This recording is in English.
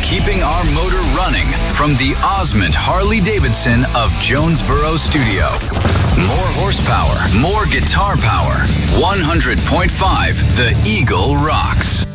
keeping our motor running from the Osmond Harley-Davidson of Jonesboro Studio. More horsepower, more guitar power. 100.5 The Eagle rocks.